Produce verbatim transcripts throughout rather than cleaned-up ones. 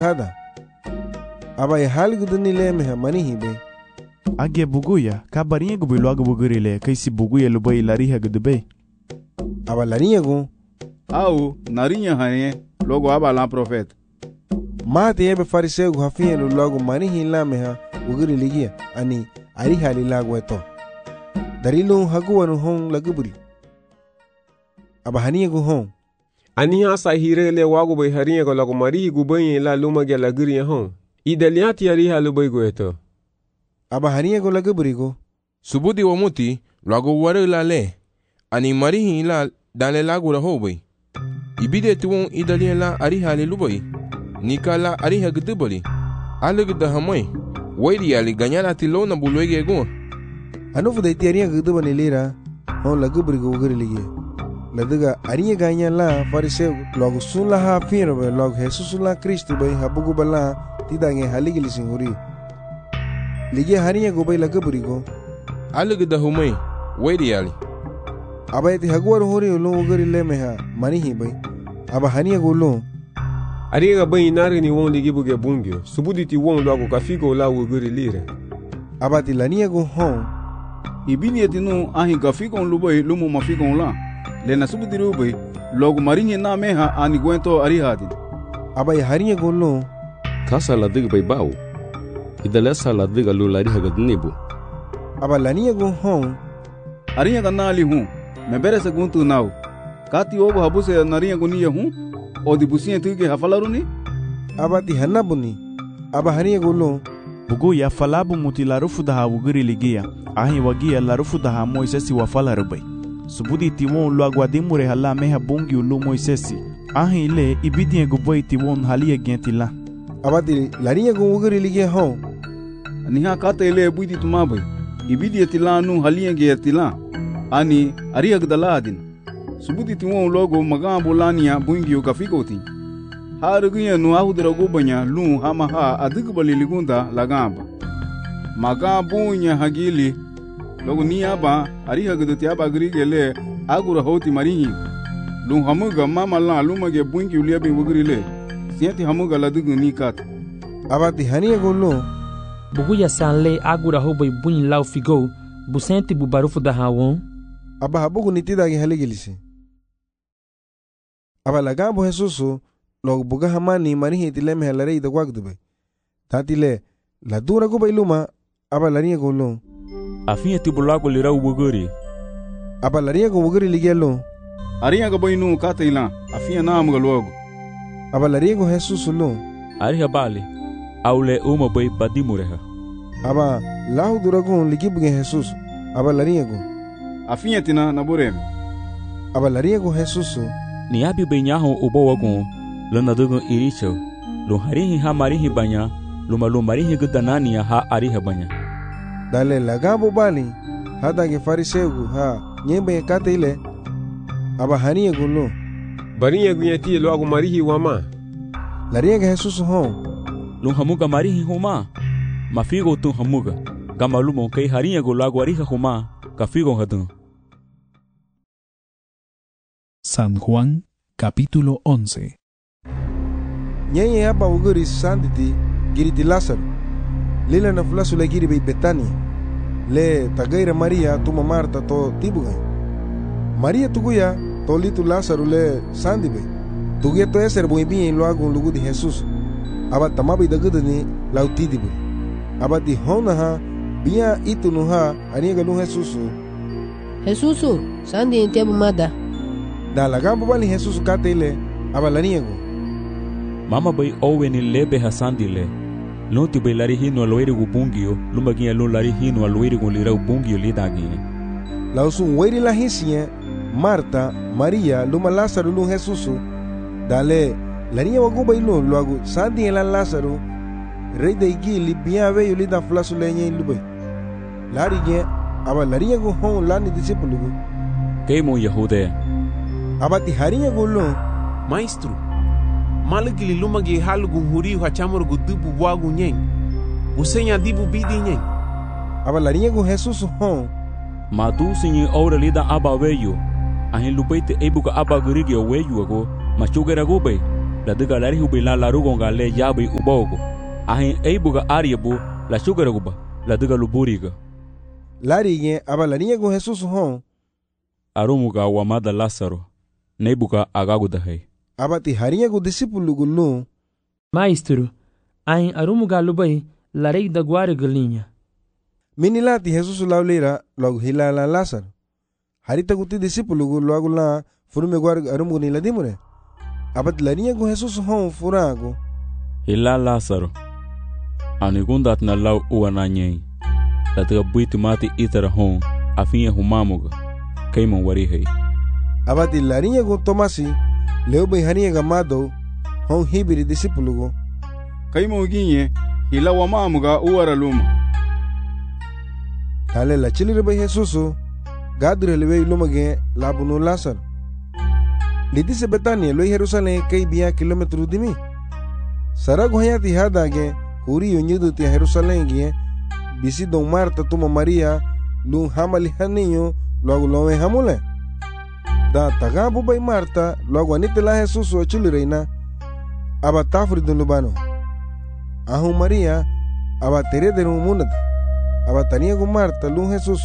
hada. Aba ya hal gudani le meha manihi be. Age buguya kabarinye gubi luagu bugurile kaisi buguya lubai lariha gudube. Aba larinya gu. Au narinya hanye logo aba la profeta. Mate ebe fariseu hafiye luagu manihi la meha buguri ligia ani ariha lilagu eto. Darilu haguwa nu hong laguburi. Aba haniye gu hong. Ani hasa hirele wagu bai harinya ko lagu marihi gubayi la luma ge laguri ya hong. Idaliati ariha lubai gu eto. Aba haniye gu laguburi gu. Subudi wa muti lagu wari la le. Ani marihi la dale lagu la hobai. Ibide tuwon idaliya la ariha li lubai. Nika la ariha gudubali. Ale guda hamai. Wairi ali ganyala tilo na bulwege gu. Anufu daiti ariha gudubani lira. Hong laguburi gu uguri ligia. Ladaga ariya ganya la fariseu logo sun la ha firo be logo Jesus la Kristo be habugu bala tidange haligi lisinguri lige hariya go be lagaburi go alugu da humai wairi ali abayti hagwar hori lo ugari le meha manihi be aba haniya go lo ariya be nari ni won ligi buge bungyo subudi ti won logo kafigo la ugari lire abati laniya go hon ibini etinu ahi kafigo lubai lumu mafigo la le na subudiri ube logo marinye na meha ani gwento arihadin aba ya harinya gollo kasa la diga bay bawo idalesa la diga lu la riha gadnibu aba laniya go hon arinya ganali hu me berese guntu naw kati obo habuse narinya guniya hu odi busiye tuge hafalaruni aba ti hanabuni aba harinya gollo bugu ya falabu mutilarufu da uguri ligia ahi wagia larufu da moisesi wa falarubai subudi tiwon luagu adimure hala meha bungi ulu moisesi ahi ile ibidie guboi tiwon halia gentila abati larinya gu uguri ligia ho niha kata ile buidi tumabai ibidie tilanu halia gentila ani ariya gdala adin subudi tiwon logo magambo lania bungi ukafikoti harugiya nu ahudra gubanya lu hama ha adigbali ligunda lagamba magambo nya hagili logo ni aba ariha gudoti aba grigele agura hoti marihi lu hamuga mama la lumage bungi ulia bin wugrile siati hamuga la dugu ni kat abati haniya gollo buguya sanle agura hobai bun law figo busenti bubarufu da hawon aba habugu nitida ge haligilisi aba lagambo Jesusu logo buga hamani marihi tileme halare ida gwagdube tatile la dura go bailuma aba laniya gollo afinya tibulago lira ubuguri aba lariya go uguri ligelo ariya go boinu kataila afinya na amga logo aba lariya go Jesus lo ariha bali aule uma boy badimureha aba lahu durago ligibuge Jesus aba lariya go afinya tina naburem aba lariya go Jesus ni abi benyaho ubowago lana dugo iricho lo harihi ha marihi banya lo malo marihi gudanani ha ariha banya dale lagambo bali hada ge fariseu ha nyembe kate ile aba haniye gullo bariye gunyati lo agu marihi wama lariye ge Jesus ho lo hamuga marihi homa mafigo tu hamuga gamalu mon kai hariye go lagu ariha homa kafigo hadu. San Juan capítulo once. Nyenye hapa uguri sanditi giriti Lazaro lila na fulasu le giri be Betania le tagaira Maria tuma Marta to tibuga Maria tuguya to litu Lazaro le sandibe tuguya to eser boi bien lo hago lugu de Jesus aba tamabi dagudani lautidibu aba di hona ha bia itu no ha aniga lu Jesus Jesus sandi entiabu mada da lagambo bali Jesus katele aba laniego mama bai oweni lebe hasandile lonti bai lari hino aloiri gu bungio lumbagia lo lari hino aloiri gu lira bungio lidagi la usun weiri la hisia Marta Maria luma Lazaro lu Jesus dale laria wagu bai lo luagu sandi la Lazaro rei de gili bia ve yuli da flasu lenye lubai lari ge aba laria gu hon lani discípulo gu keimo Yehudea abati harinha gu lo maestro malagili lumagi halugu huri hachamur gu dubu wagu nyen usenya dibu bidi nyen aba laria gu Jesus hon madu sinyi ora lida aba weyo ahin lupaite ebuka aba gurigi weyo ago machugera go bai la diga lari hubi la larugonga le yabi ubogo ahin eibuga ariebu la sugaraguba la diga luburiga lari gen aba la niña con Jesús hon arumuga wamada Lázaro neibuga agagudahay aba ti hariña gu discípulo gulu Maestro, ahin arumuga lubai la rei da guare galinha minilati Jesús laulira logo hilala Lázaro harita guti discípulo gu logo la furume guar arumu ni la dimure abat la niña con Jesús hon furago hila Lázaro anigundat na lau uananyei la tiga buiti mati itara hon afinha humamuga kaiman warihei abati la niña con Tomasi leo bai haniya gamado hon hibiri discípulo gu kaiman ginye hila wamamuga uara luma tale la chilire bai Jesús gadre le bai luma ge labuno Lázaro li dice Betania lo Jerusalén kei bia kilometro dimi sarago hayati hada ge huri yonyudu ti Jerusalén ge bisi don Marta tuma Maria lun hamali haninho logo lowe hamule da tagabu bai Marta logo anite la Jesús o chilireina aba tafri don lubano ahu Maria aba tere de munad aba tania go Marta lun Jesús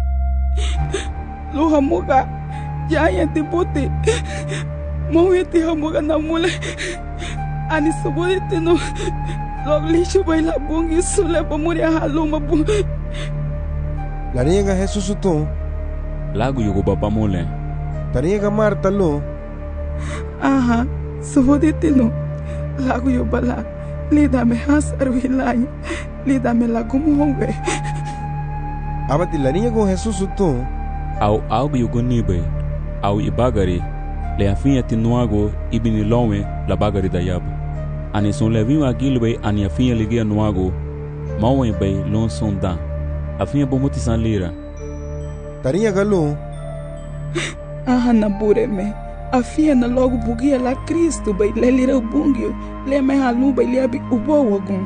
lu hamuga ya ya tiputi mo yeti hamuga namule ani subodite no log lisho baila bungi sule pamuria haluma bu la niega Jesús tu lagu yugo baba mole taniega Marta lo aha subodite no lagu yo bala lida me hasar wilanya lida me lagu muwe abati la niega Jesús tu au au yugo nibe au ibagari le afinha tinuago ibini lonwe la bagari da yaba ani son levinho agilbe ani afinha ligia nuago mawen bay lon sonda afinha bomuti san lira tarinha galo aha na bureme afinha na logo bugia la Cristo bay le lira bungio le me halu bay le abi ubowagun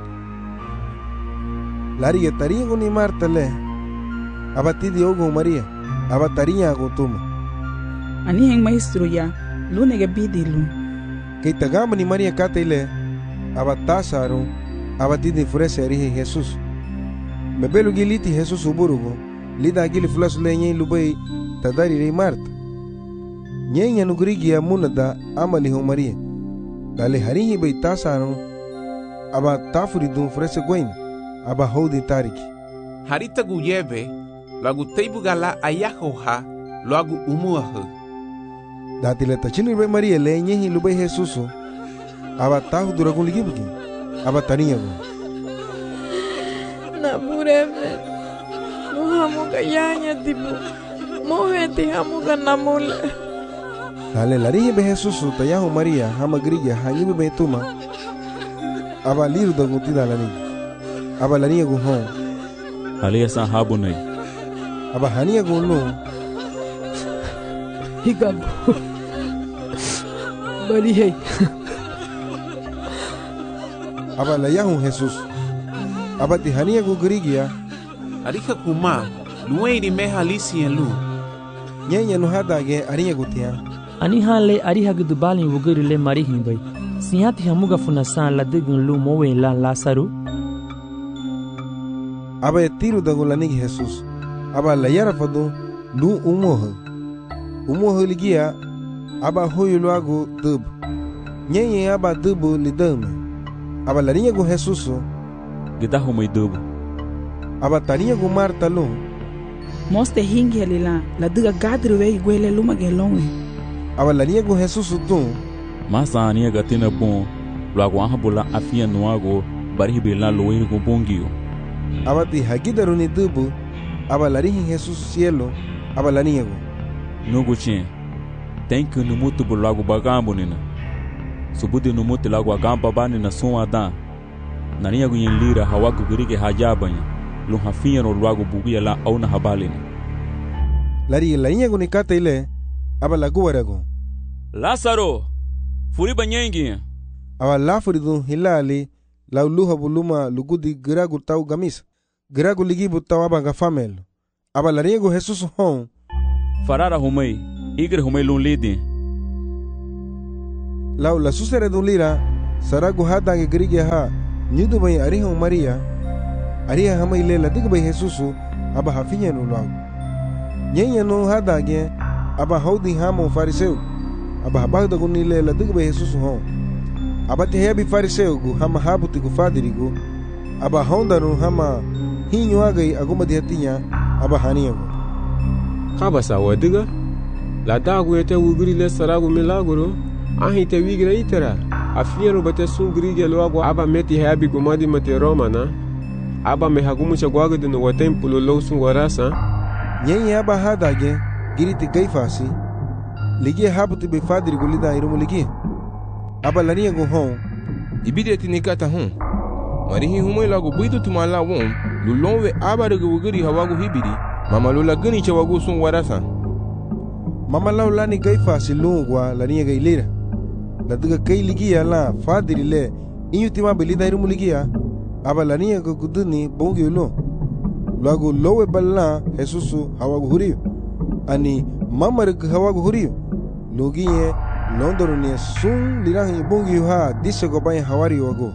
lari tarinha go ni Marta le abati diogo Maria aba tarinha go tuma ani heng maestro ya lune ge bidilu kei tagama ni Maria katele aba tasaro aba tidi furese arihe Jesús mebelu giliti Jesús uburugo lida gili fulasu le nyen lubai tadari rei Marta nyen ya nugrigia munada amali ho Maria dale harihi bai tasaro aba tafuri dun furese gwen aba hodi tariki harita guyebe lagu teibugala ayahoha lagu umuahu dati le tachini be Maria le nyehi lubai Jesús aba tahu duragun ligibuki aba taniya go na bureme muhamuga yanya tibu moheti hamuga namule dale larihi be Jesús tayahu Maria hama grigia hanyi be tuma aba liru da gutida lani aba laniya go hon aliya san habunai aba haniya go no higabu bali hey aba la yahu Jesús aba ti hania go grigia arika kuma lueiri me halisi lu nyenya no hada ge aria go tia ani hale ari hag dubali wugiri le mari himbai sihati hamuga funa san la digun lu mowe la Lázaro aba tiru da go lani Jesús aba la yara fado lu umoh umoh ligia aba hoyo logo dub nyenye aba dubu lidame aba larinha go Jesús gida homoi dubu aba tarinha go Marta lo moste hingi alila la diga gadru we gwele luma gelonwe aba larinha go Jesús tu masa ania gatina bon logo ahabula afia nuago bari bela loiro go bongio aba ti hagidaru ni dubu aba larinha Jesús cielo aba larinha go nugo chen tem que no mutu bulago bagambo nina subudi no mutu lago agamba bani na som ada na nia gunyen lira hawagu gurige hajabanya lo hafinha no lago bugia la au na habalina lari la nia guni kata ile aba lagu warago Lázaro furi banyengi aba la furi dun hilali la luha buluma lugudi giragu tau gamis giragu ligi butawa banga famel aba la nia go Jesús hon farara humei igre humei lun lidi lau la susere dun lira saragu hadange gerige ha nyudu bai ariho Maria ariha hama ile la dig bai Jesusu aba hafinya no lau nyenya no hadange aba haudi hamo fariseu aba bagda gun ile la dig bai Jesusu ho aba te hebi fariseu gu hama habuti gu fadirigu aba honda no hama hinyo agai aguma dihatinya aba haniyago kaba sa wadiga la dagu ete wugri le saragu milagro ahi te wigra itera afiero bate sungri ge loago aba meti habi gumadi mate Roma na aba me hagumu chagwago de no templo lo sun warasa nyenye aba hadage giriti gaifasi ligie habuti be fadri gulida irumu ligie aba lania go hon ibide tinikata hon marihi humo lago buidu tumala won lulonwe aba de wugri hawago hibidi mama lula gani chawago sun warasa mama laulani gaifasi lungwa lania gailira la diga kai ligia la fadiri le inyutima belida irumu ligia aba lania go guduni bongi ulo lago lowe balla Jesusu hawago huriyo ani mamar hawago huriyo logie londoro ne sun lirahi bongi ha dise go bay hawari wago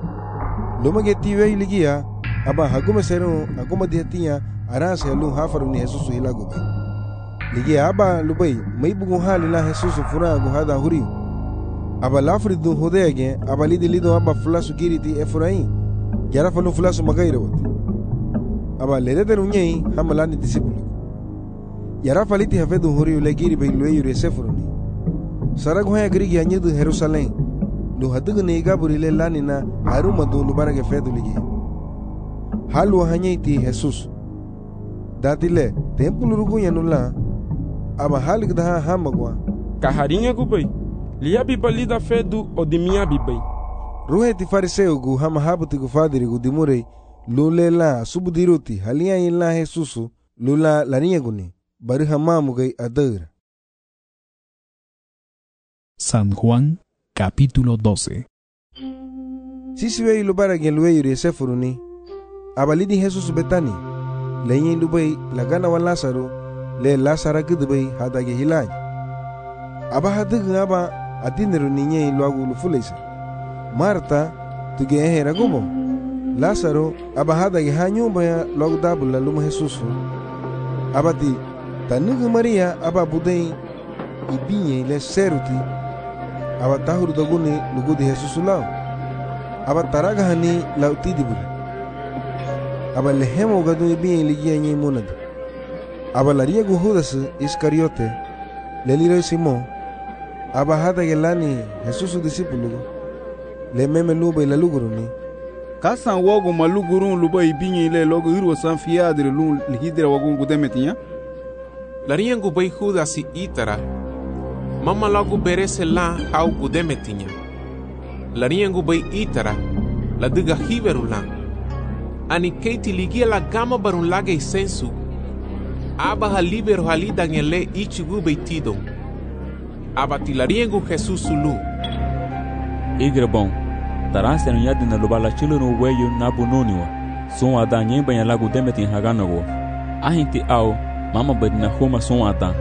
lomage tiwe ligia aba hagume sero aguma diatia arase lu hafaru ni Jesusu hilago bay ligia aba lubai mai bugu halila Jesusu fura go hada huriyo aba lafri du hodege aba lidi lido aba flasu giriti Efraim yara falu flasu magaira wote aba lerede runyei hamalani disipulu yara faliti hafedu horiu legiri be loeyu resefuruni saragu haya grigi anyedu Jerusalem lu hadugu ne gaburi le lanina haruma do lu barage fedu ligi halu hanyeiti Jesus datile tempulu rugunya nula aba halik daha hamagwa kaharinga gubai liya bibalida fedu odimia bibai ruhe ti fariseu gu hama habuti gu fadiri gu dimurei lule la subudiruti halia ila Jesusu lula lania guni bari hamamu gai adar. San Juan capítulo doce. Sisi wei lubara gen luei resefuruni abalidi Jesus betani lenyin lubai lagana wa Lazaro le Lazara gudbai hadage hilaj aba hadig aba adinero ninye luagu lufuleisa Marta tuge ehera gumo Lazaro aba hadage hanyumba ya luagu dabula luma Jesusu abati tanugu Maria aba budei ibinye le seruti aba tahuru daguni lugudi Jesusu lao aba taraga hani lauti dibuli aba lehemo gadu ibinye ligia nye munad aba laria gu Judas Iscariote leliro Simon aba hadage lani Jesusu disipulu le meme luba ila luguruni kasan wogo malugurun luba ibinye le logo irwo san fiadre lu lihidra wagun gudemetinya lariengu bai Judas itara mama logo berese la au gudemetinya lariengu bai itara la diga hiberula ani keiti ligia la gama barun lage sensu aba ha libero halida ngele ichigu bai tidon aba tilariengu Jesus lu igre bom tarase no yadi na lubala chilo no weyo na bunoniwa son ada nyemba ya lagu demetin haganago ahinti au mama badina homa son ada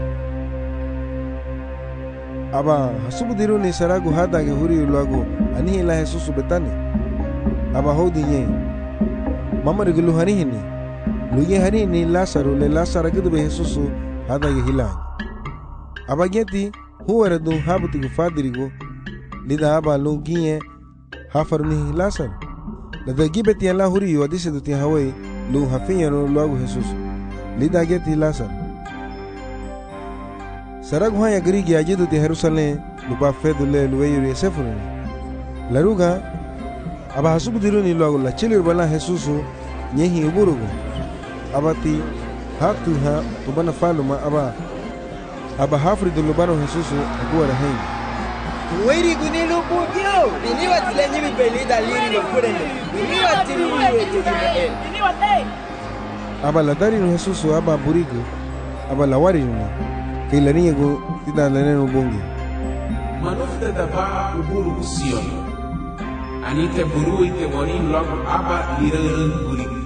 aba hasubu diru ni saragu hada ge huri lagu ani la Jesus betani aba hodi nye mama regulu hari hini luye hari ni Lazaro le Lazaro gdu be Jesus hada ge hilani aba geti huwa du habuti gu fadirigo lida aba lungiye hafaruni Lazaro la dagi beti ala huri yo adise duti hawai lu hafinya no lagu Jesus lida geti Lazaro saragu haya grigi ajidu ti Jerusalem lupa fedu le luweyu resefuni laruga aba hasubu diruni lagu la chilir bala Jesus nyehi uburugo abati hatu ha tubana faluma aba aba hafri du lubano Jesus agua rahen Wiri gunilu bugyo ini watile nyibi beli daliri lo kurende ini watili wete ini wate aba la dari no Jesus aba burigo aba la wari no ke la niña go tita la neno bongi manufta da ba uburu usion anite buru ite morin logo aba lirerun burigi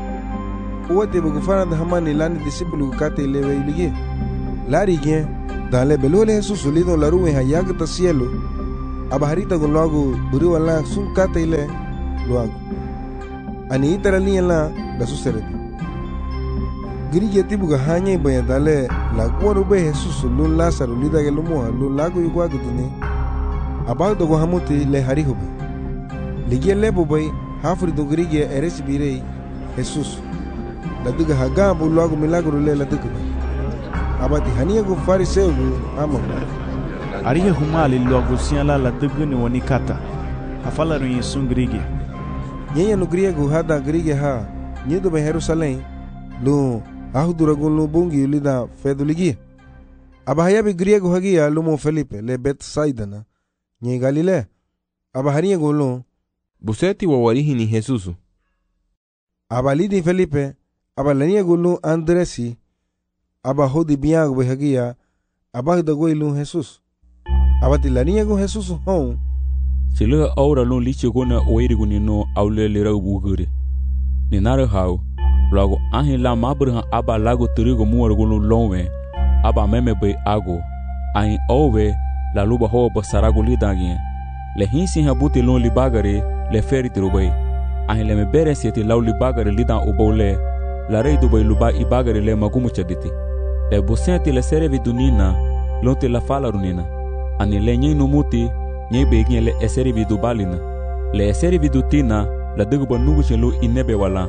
uwate bugu fana da hamani lani disipulu kate lewe iligi lari gen Dale belole Jesus lido la ruwe hayaga ta cielo. Abaharita con logo buru ala sun kata ile luago. Ani itara liya la la susereti. Girige tibuga hanya ibaya dale la kuwaru be Jesus lun Lazaro lida ke lumoa lun lago yugwa gutini. Abag dogo hamuti le hariho be. Ligia lebo bay hafri do girige eresi birei Jesus. La duga haga bu logo milagro le la duga. Abati hania go fariseu ama. Arihe humali logo siala la duga ni wanikata. Hafala rin sun girige. Nyenya no griego hada grige ha nyedo be Jerusalém lu ahudura gun lu bungi lida feduligi abahaya be griego hagia lumo Felipe le Betsaida na nye Galilea abaharia golo buseti wa warihi ni Jesusu abalidi Felipe abalania golo Andresi abahodi biago be hagia abahda goilu Jesus abatilania go Jesus hon Sila aura lon lichi gona oiri guni no aule lera ubugure. Ni nare hau, lago ahi la mabruha aba lago turigo muar gulu lonwe, aba meme bay ago, ahi owe la luba hoa basarago lidagien. Le hinsi habuti lon libagare le feri dirubay. Ahi le mebere sieti lau libagare lidan ubole, la rei dubay luba ibagare le magumu chaditi. Le busenti le serevi dunina, lonte la fala runina. Ani le nye numuti, nye begin le eseri vidu balina le eseri vidu tina la dugba nugu chelu inebe wala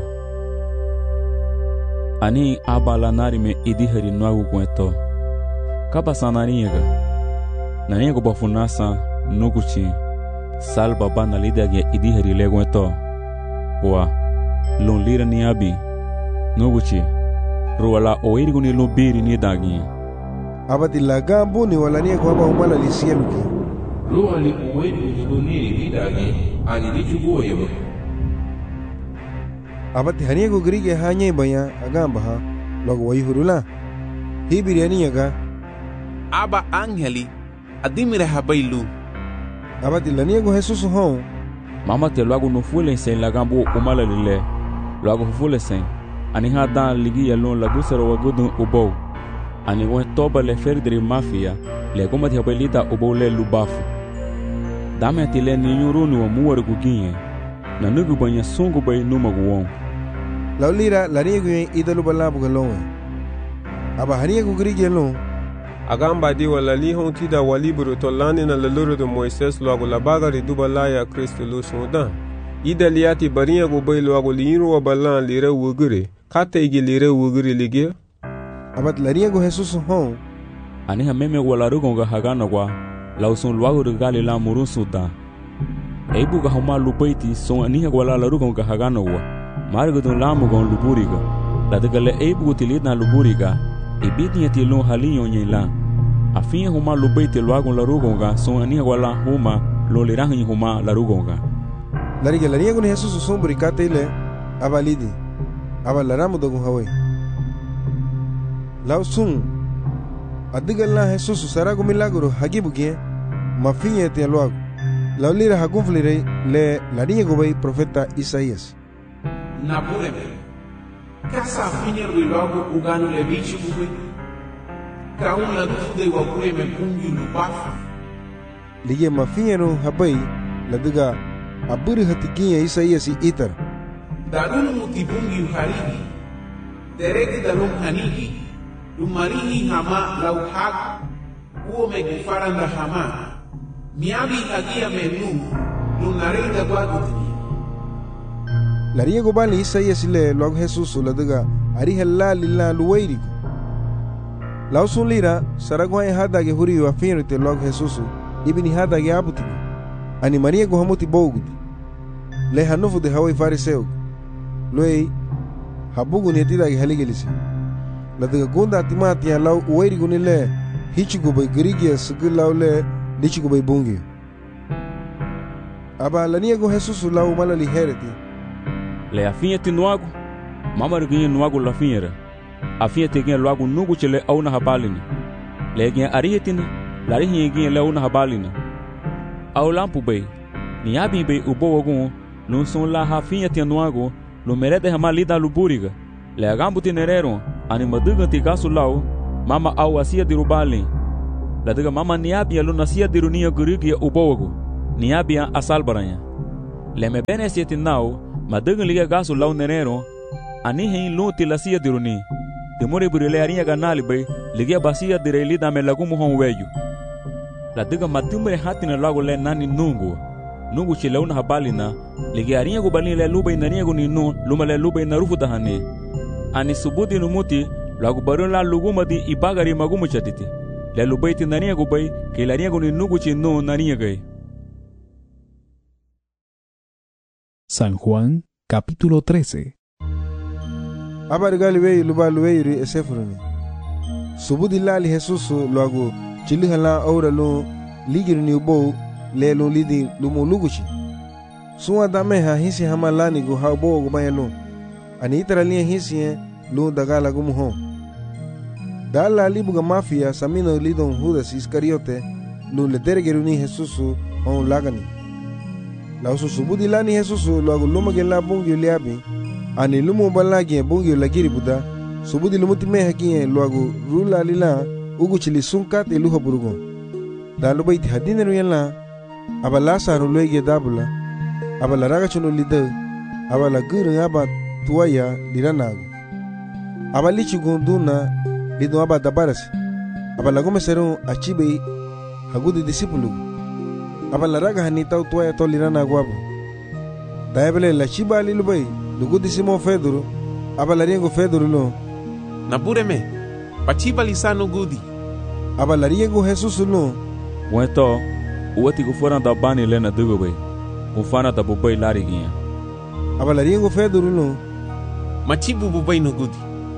ani abala nari me idihari nwagu kweto kaba sanariga naniego bafunasa nugu chi salba bana lidage idihari le kweto wa lon lira ni abi nugu chi ruwala oirigu ni lubiri ni dagi abati laga buni wala ni ko aba umala li cielo ki Lua li uwedu niduniri lidagi ani lichugo yebo. Abati haniego grige hanya baya agamba ha logo wayhurula. Hibiri aniaga aba angeli adimire habailu. Abati laniego Jesus hon. Mama te logo no fule sen lagambo umala lile. Logo fule sen. Ani ha dan ligi yalon lagusero wagudun ubo. Ani won toba le ferdri mafia le goma te habelita ubo le lubafu. Dame tile ni nyuruni wa muwar guginye na nugu banya sungu bay numa guwon laulira lariego idalu balabu galonwe aba haniego grige lon agamba di wala li hon tida waliburu tolani na leluru de Moises logo la bagari dubala ya Kristo lo sonda idaliati bariya go bay logo liru wa balan lire wugure kate igi lire wugure ligia abat lariego Jesus hon ani ha meme wala rugonga hagana kwa lauson luago de gali la murun suda eibu ga homa lupaiti son ani wala la rugon ga hagano wa margo don lamu gon luburiga la de gale eibu tilina luburiga ebidi ti lon halinyo nyela afia homa lupaiti luago la rugon ga son ani wala homa lo le rahin homa la rugon ga la riga la riga con Jesus son burikate ile abalidi abalaramu do gon hawe lausun adigalla Jesus sarago milagro hagibugie mafinya te luago laulira hagunflire le la niña gobay profeta Isaías Napureme Kasa finya luago ugano le bichi gubay Kaun la dufude wapureme pungi lubafu Lige mafinya no habay la diga aburi hatikinya Isaías i itar Darunu mutibungi uharigi Dereki dalum hanigi Lumarihi hama lauhag Uome gufaranda hama Miabi hagia menu Lunarida guagutini La riego bali Isaías le luago Jesus la diga Ariha la lila luwairigo La usun lira Saragwai hada ge huriyo afinro te luago Jesus Ibini hada ge abutigo Ani Maria go hamuti boguti Le hanufu de hawai fariseo Luei Habugu netida ge haligelisi La diga gunda atimati ya lau uwairigo ni le Hichigo bay girigia sigilau le Lichigo bay bungi Aba la niego Jesus lau mala li hereti Le afinha ti nuago mama riguinha nuago la finha afinha te guinha luago nugu chele au na habalina le guinha arihetina la rihinha guinha le au na habalina au lampu bay ni abi bay ubo wagun no son la hafinha ti nuago no merede hamalida luburiga le agambu ti nerero ani maduga ti gasu lau mama au asia di rubalin La diga mama niabia lo nasia dirunia gurigia ubogo. Niabia asal baranya. Le me bene siete nao, ma diga liga gaso lau nenero, ani hein lo tilasia diruni. Demore burile arinha ganali bay, ligia basia direli da me lagumu hon weyu. La diga matumre hatina lago le nani nungu. Nungu chileuna habalina, ligia arinha go balin le lubay nania go ninu, luma le lubay na rufu dahane. Ani subudi numuti, lago barun la luguma di ibagari magumu chatiti. Le lubay ti nania go bay, ke la arinha go ninu chinu nania gay. San Juan, capítulo trece. Abargali wey lubalu weyri esefruni. Subudi lali Jesus luagu chilihala aura lu ligirni ubo le lu lidi lumu luguchi. Suwa dameha hisi hamalani gu haubo gu mayelu. Ani itara liya hisi lu dagala gu muhon. Dala libuga mafia samino lidon Judas Iscariote lu le dergeruni Jesus on lagani. La usu subudi lani Jesus luagu lumage la bungi liabi. Ani lumu balagi bungi lagiri buda subudi lumuti me hakiye luagu rula lila ugu chili sunkat eluha burugo da lubai ti hadine ruyala abala saru luege dabula abala raga chuno lida abala guru aba tuaya liranagu abali chugunduna lido aba dabarasi abala gome seru achibe hagudi disipulu abala raga hanita tuaya to liranagu abu da ebele la chiba lilubai Lugudi Simon Fedoro, abalaringo Fedoro lo. Nabureme, pachiba lisano gudi. Abalaringo Jesus lo. Wento, uati gufora da bani lena dugobe. Ufana da bubai lariginha. Abalaringo Fedoro lo. Machibu bubai no gudi.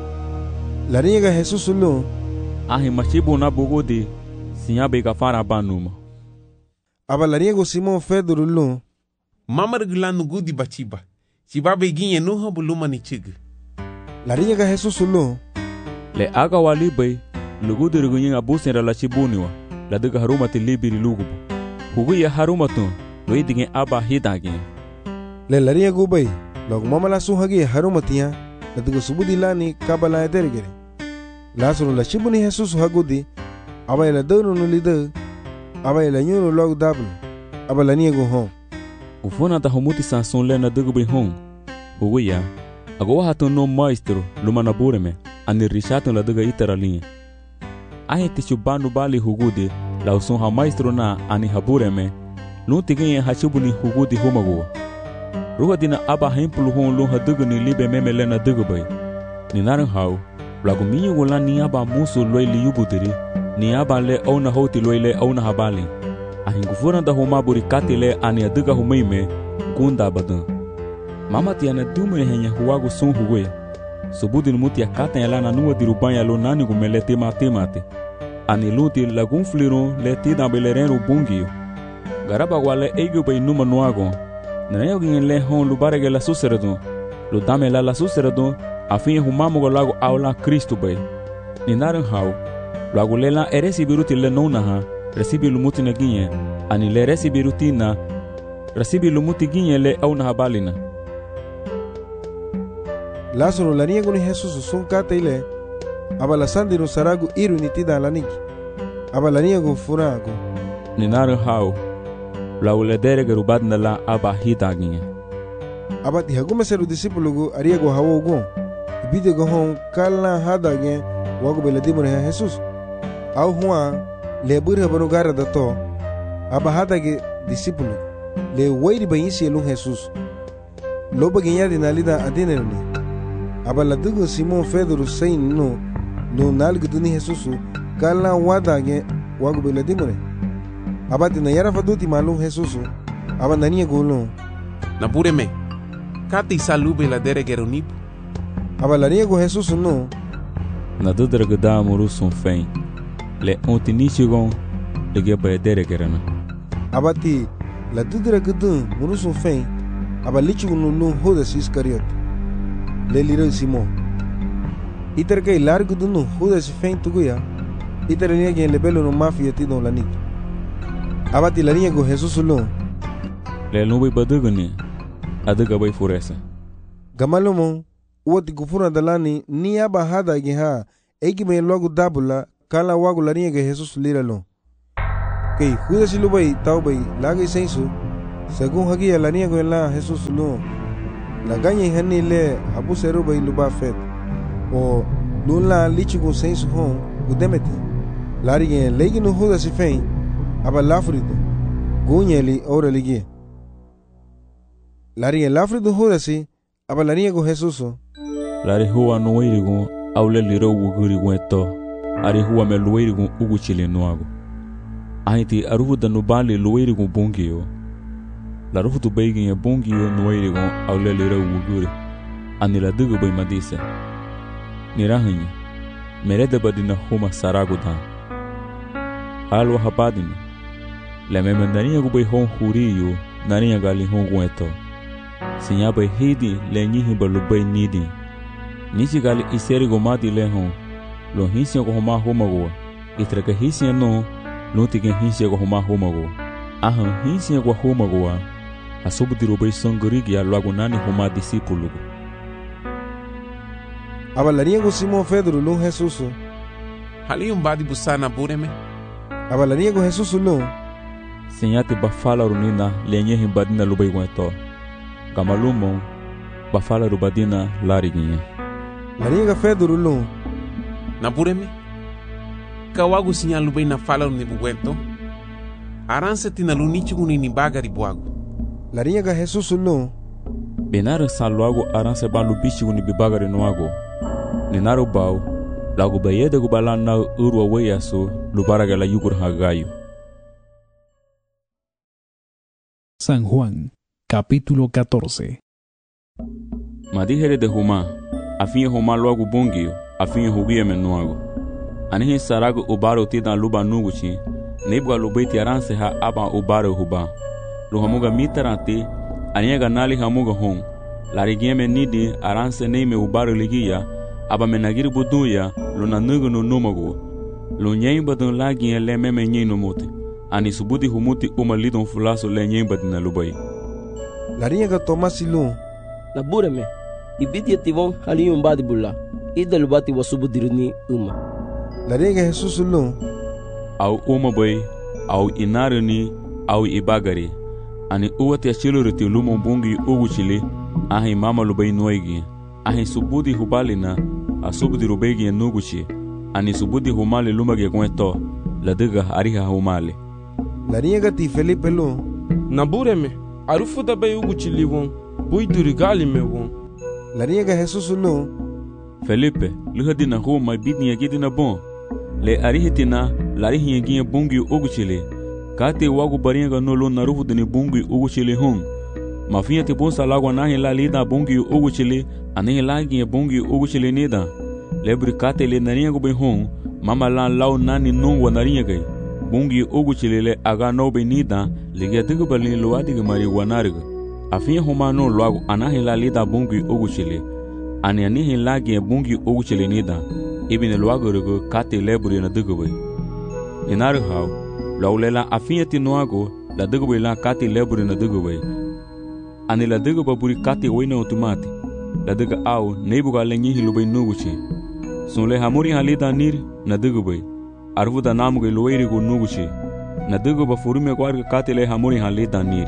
Laringa Jesus lo. Ahi machibu na bugudi, sinyabe gafara banuma. Abalaringo Simon Fedoro lo. Mama regulano gudi bachiba. Chibabe ginye nuha buluma ni chig. La riga Jesus lo. Le aga wali bay, lugu dirigunya abusen la chibuniwa, la diga haruma ti libiri lugu. Hugu ya haruma tu, lo idinge aba hidagi. Le la riga gubay, log mama la suhagi haruma tiya, la diga subudi lani kabala edergere. La sunu la chibuni Jesus hagudi, aba la dono no lida, aba la nyuno log dablu, aba la niego home. Ufona ta humuti sanson lena dugubi hong. Huguya, agowa hatu no maestro, luma nabureme, ani rishato la duga itara linha. Ahe tishu banu bali hugudi, la usun ha maestro na ani habureme, lunti genye hachubuni hugudi humagoa. Ruga dina aba hempulu hong lun ha duguni libe meme lena dugubay. Ni naran hau, lagu minyo gola ni aba musu loy li yubudiri, ni aba le auna hoti loy le auna habali. Ahingufuna da huma buri katile ani aduga humeime gunda badan. Mama tiana dumune henya huwagu sun huwe. Subudi numuti ya kata ya lana nuwa dirubanya lo nani gumele tema temate. Ani luti lagun flirun le tida belerenu bungio. Garaba wale ego bay numa nuago. Nanayo gingen le hon lubarege la suseredun. Lu dame la la suseredun afin humamu go lago aula Kristu bay. Ninaren hau. Lago lela eresi biruti le nonaha. Recibi lumuti na ginye, ani le recibi rutina, recibi lumuti ginye le au na habalina. Lazaro la niego ni Jesus sun kata ile, aba la sandiro saragu iru ni tida la niki, aba la niego furago. Ni naru hau, la uledere gerubad na la aba hita ginye. Aba ti hagume seru disipulugu ariego hawo gon, ibide go hon kala hada gen, wago beladimure ha Jesus. Au huwa, le burha banu gara da to aba hada ge disipulu le wairi ba yisi lu Jesus lo ba genya de nalida adene ni aba la dugo Simon Fedoro sein no no nalgu duni Jesus kala wada ge wagu bela dimone aba de yara faduti malu Jesus aba nani golo na bureme kati salube la dere geronip aba la niego Jesus no na dudra gada muru son fein le ontinichigon le geba dere gerana abati la dudra gudun murusun fein aba lichigun no Judas Iscariote le liro Simon iter kay largo dun Judas fein tuguya iter niegen le belo no mafia ti don la nik abati la niego Jesus lo le nubi badugani aduga bay furesa gamalomo woti gufuna dalani ni aba hada ge ha egi me logo dabula kala wagu la niege Jesus lira lo que Judas y Lubai Taubay Laga y Sensu, según Hagia la niego en la Jesús Lu, la gaña y Hani le Abu Seruba y Luba Fed, o Lun la Lichigun Sensu Hon, Udemeti, Larigin Legin Judas y Fein, Abalafrido, Gunyeli Ora Ligie. Larigin Lafrido Judas y Abalaniego Jesús. Lari huwa nuirigun aule liro wuguri weto ari huwa me luirigun ugu chile nuago ahiti aruhu da nubali luirigun bungiyo la ruhu tu beigin ya bungiyo nuirigun aule liro wuguri ani la dugu bay madisa nirahinya merede badina huma saragu dan halwa hapadina la memendania gu bay hon huriyo nariya gali hon weto sinya bay hidi le nyihi balu bay nidi Nisi gali iseri gomati lehon, lo hinsia ko homa homago, itra ka hinsia no, lo tike hinsia ko homa homago. Ahan hinsia ko homago, asubu dirobei sangurigi ya lago nani homa discípulo. Abalaria ko Simon Pedro lo Jesus. Hali um badi busana bureme. Abalaria ko Jesus lo. Senyate bafala runina lenye himbadina lubai weto. Kamalumo bafala rubadina lariginye. Lariga Pedro lo. Na bureme. Kawagu sinya lubai na fala ni buwento. Aranse tina lunichi ni bagari buagu. Lariga Jesus lo. Benare saluago aranse balu bichi ni bibagari noago. Ninaro bau lagu bayede gu balana urwa weyaso lubaraga la yugur hagayo. San Juan, capítulo catorce. Madijere de Juma, afinye Juma luagu bungio, afinye hugie menuago. Anihi sarago ubaro tida luba nuguchi, nebwa lubaiti aranse ha aba ubaro huba. Luhamuga mitarante, aniega nali hamuga hon. Larigieme nidi aranse neime ubaro ligia, aba menagiri buduya lo nanugo no numago lo nyemba don lagi le meme nyino mote ani subudi humuti uma lidon fulaso le nyemba na lubai la riega tomasilu na bureme ibidi tivon haliyum badi bulla ida lubati wasubudirni uma la riega Jesus lu au uma boy au inaruni au ibagari ani uwati achiluriti lumo bungi uguchili ahi mama lubai noigi ahi subudi hubalina a subudi rubegi nuguchi ani subudi humale lumage kweto ladiga ariha humale la riega ti Felipe lu nabureme arufu da bay uguchi liwon bui durigali mewon la riega Jesus lu Felipe luhadina huma bidni yagidina bon le arihitina larihi yagie bungi uguchile kate wagu barianga no lo narufu dini bungi uguchile hun mafia te bonsa lagwa nahi la lida bungi uguchile ane lagi bungi uguchile nida lebri kate le nariya go behon mama la law nani nungwa nariya gai bungi uguchile le aga no be nida liga digu balin lo adiga mari wanariga afia homa no lago anahi la lida bungi uguchile ane anihi lagi bungi uguchile nida ibine lago rego kate lebri na digu bai inaru haw lawlela afia ti noago la digu bai la kate lebri na digu bai ane la digu baburi kate wena automati la diga au nebuga lenyi hilubai nuguchi sunle hamuri halida nir na digu bai arvuda namuga loiri go nuguchi na digu ba furume kwarga katele hamuri halida nir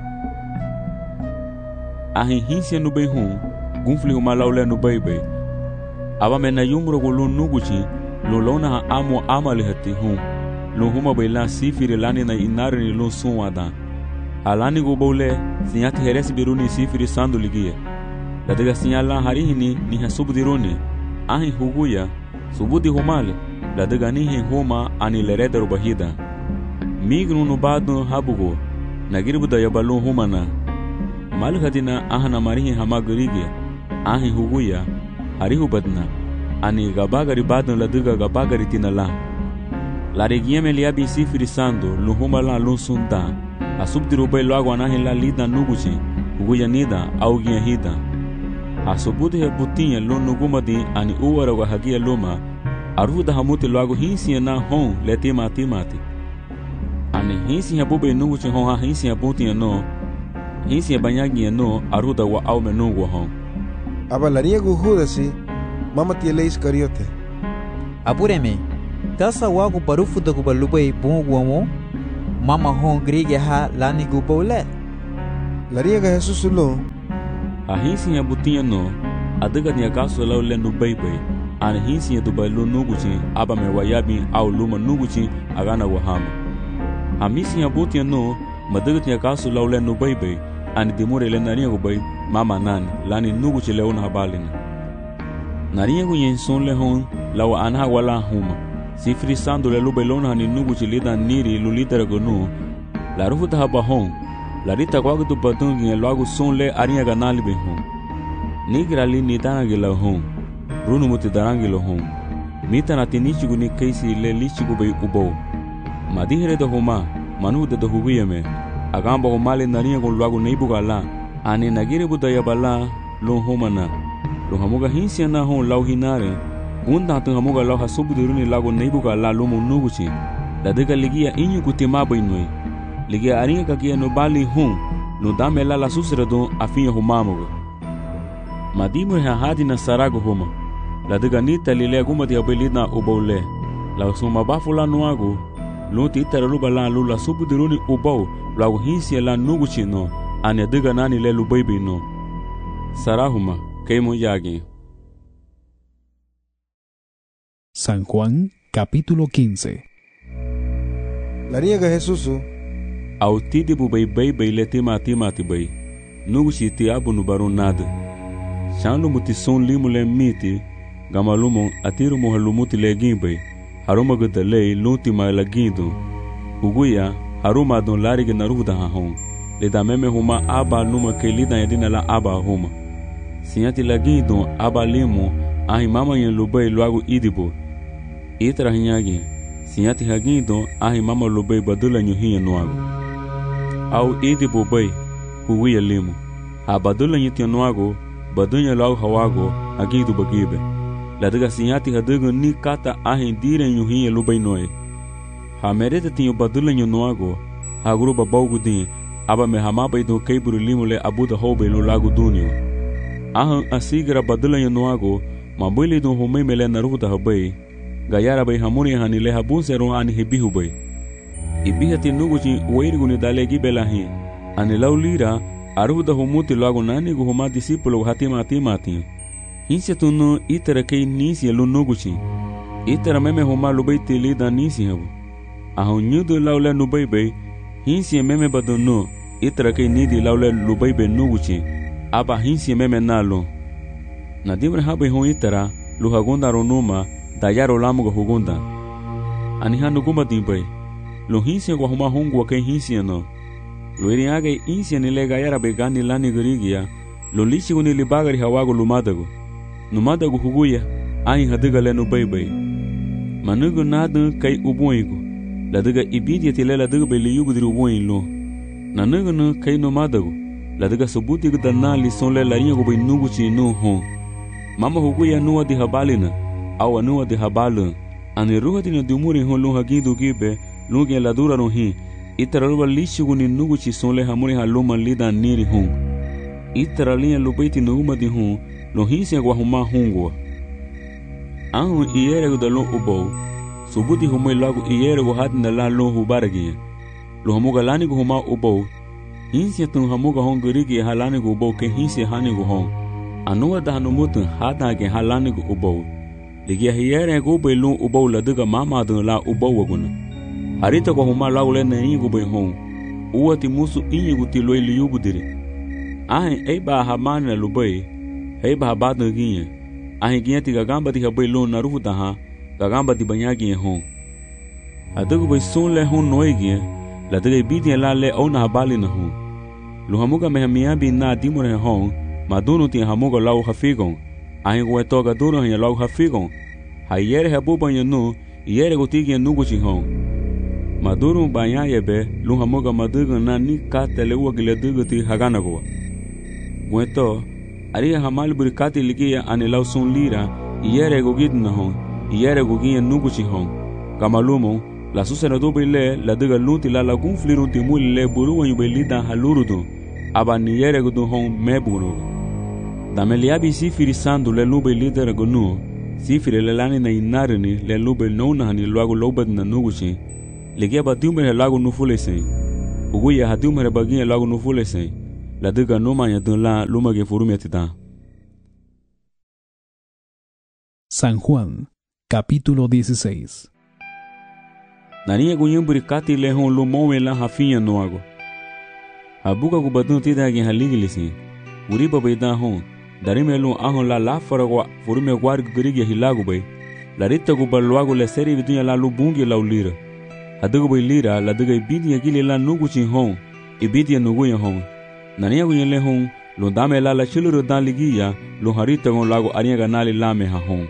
ahi hinsia nubai hun gunfli huma laule nubai bai aba mena yumro go lu nuguchi lo lona ha amo amale hati hun lo huma bai la sifiri lani na inari ni lo sunwada alani go bole sinyati heresi biruni sifiri sandu ligie la diga sinyala harihini ni hasubudirone ahi huguya subudi humale la diga nihi huma ani lereder bahida mignu no badu habugo nagirbuda yabalu humana malhadina ahana marihi hamagurige ahi huguya harihu badna ani gabagari badu la diga gabagari tinala la regieme liabi sifiri sando luhuma la lunsunda asubdirubai lago anahi la lida nuguchi huguya nida au hida asubudi he butinha lo nugumadi ani uwara wa hagia loma aruda hamuti lago hinsi na hon leti mati mati ani hinsi he bube nuguchi hon ha hinsi butinha no hinsi banyagi no aruda wa au menugo hon abalaria gu Judasi mama tiele Iscariote apureme tasa wago parufu da kubalubai bunguamo mama hon grige ha lani gubole. Lariaga Jesus lo. Ahinsi ya butia no, adaga ni akaso lau lenu baby. An hinsi ya dubai lo nuguchi aba me wayabi au luma nuguchi agana wahama. Hamisi ya butia no, madaga ni akaso lau lenu baby. An dimure le naria gubai mama nani lani nuguchi leona habalina. Naria gu yen son le hon lau anha wala huma. Sifri sando le lube lona ni nuguchi lida niri lulitera gonu. La rufuta haba hon. La rita kwa kutu patungi lo agu son le aria ganali be hon. Nigra li nitana gila hon. Runu muti darangi lo hon. Mita na tinichigu ni keisi le lichigu be ubo. Madihere da homa manu de do hubiya me. Agamba homale naria gon lo agu neibuga la. Ane nagire budaya bala lo homa na. Lo hamuga hinsia na hon lau hinare. Gunda tu hamuga lau hasubu diruni lago neibuga la lo munuguchi. La dega ligia inyu kutima bainoi. Ligia aringa kakia no bali hon. No dame la la susra don afinha humamuga. Madimur ha hadi na sarago homa. La dega nita lile guma di abelina ubole. La suma bafula nuago. Lo tita ruba la lula subu diruni ubau. Lago hinsia la nuguchi no. Ane dega nani le lubaby no. Sarahuma. Keimo yagi. San Juan, capítulo quince. Lariaga Jesus. Au tidi bu bay bay bay le tima tima ti bay. Nugu si ti abu nu baru nada. Shanu muti son limu le miti. Gamalumo atiru mo halumuti le gimbay. Haruma gada le lunti ma la gindo. Uguya haruma don lariga naruda ha hon. Le da meme huma aba numa ke lida yadina la aba huma. Sinyati la gindo aba limu ahi mama yen lubay luagu idibo. Itra hinyagi. Sinyati hagindo ahi mama lubay badula nyuhiya nuagu. Au idibo bay huwiya limu. Ha badula nyuhiya nuagu badunya luagu hawago agidu bagibe. Ladaga sinyati hadugu ni kata ahi dire nyuhiya lubay noe. Ha merete tinyo badula nyuhiya nuagu ha gruba baugu din aba me hamaba ido keiburu limu le abuda hobe lo lagu dunyo. Ahan asigra badula nyuhiya nuagu mabili do homei mele naruda habai. Gayara bay hamuni hani le habun seron ani hebihu bay. Ibihati nuguchi wairigu ni dalegi belahi. Ani laulira aruda humuti lagu nani gu huma disipulo hatima hatima ati. Hinsia tunu itara kei nisi lu nuguchi. Itara meme huma lubay tili da nisi habu. Ahun nyudu laule nubay bay. Hinsia meme badunu itara kei nidi laule lubay bay nuguchi. Aba hinsia meme nalo. Nadimre habe hon itara luhagunda ronuma dayaro lamuga hugunda. Anihanu gumba dimbay. Lo hinsia kwa huma hongu wake hinsia no. Lo iriage insia nile gayara begani lani garigia. Lo lichi guni libagari hawago lumadago. Numadago huguya ahi hadiga lenu baybay. Manugu nadu kai ubuigo. Ladiga ibidia tile ladiga beli yugu diri ubuin lo. Nanugu nu kai numadago. Ladiga subuti gudana lison le laringa gubay nugu chi nu hon. Mama huguya nuwa di habalina. Awa nuwa di habalu. Ani ruha dina dumuri hon lunga gidu gibe. Lunga la dura no hi. Itara ruba lishi guni nugu chi son le hamuri haluma lida niri hon. Itara linha lubaiti nuguma di hon. Lo hinsia gwa huma hongwa. Ahu iyere gudalo ubo. Subuti humay lagu iyere gwa hadina la lo hubaragia. Lo hamuga lani gu huma ubo. Hinsia tun hamuga hon gurigi halani gu ubo ke hinsia hani gu hon. Anuwa da hanumutun hada ke halani gu ubo. Ligia hiyere gu ube lu ubo la duga mama dun la ubo waguna. Harita gwa huma lagu le na inyi gu ube hon. Uwa ti musu inyi gu ti loe liyu gu diri. Ahin eiba hamani na lubai. Heiba habadu ginye. Ahin ginye ti gagamba ti habai lo na rufu taha. Gagamba ti banya ginye hon. Hadugu bai son le hon noe ginye. La duga ibiti la le au na habali na hon. Lu hamuga me hamiyabi na dimure hon. Madunu ti hamuga lau hafigon. Ahin gwe toga dunu hanya lau hafigon. Hayere habuba nyanu. Iyere gutigi ya nugu chi hon. Maduru banya yebe. Lu hamuga madugu na ni katele uwa gile dugu ti hagana gowa. Gwe to. Aria hamal burikati ligia ane lau son lira. Iyere gugid na hon. Iyere gugia nugu chi hon. Kamalumo. La susena do bele la duga lunti la lagun flirunti muli le buru wanyu belida halurudu. Aba ni yere gudu hon mebunu. Dameliabi sifiri sandu le lube lidera gunu. Sifiri le lani na inarini le lube nona hani luagu lobad na nuguchi. ligia ba diumere lagu nufule sen. Ugu ya hadiumere bagia lagu nufule sen. La diga noma ya dun la luma ge furumia titan. San Juan, capítulo dieciséis. Nania gunyemburi kati lehon lumowe la hafinya noago. Habuka gubadun tida gen haligilisi. Uriba baidan hon. Darime lu ahon la la faragwa furume gwar gurige hilagu bay. La rita gubalwago le seri vidunya la lu bungi la ulira. Hadugo bay lira la duga ibidi yagili la nuguchin hon. Ibidi nuguya hon. Nania gunyen lehon lu dame la la chiluru dan ligiya lu harita gon lago ariya ganali la meha hon.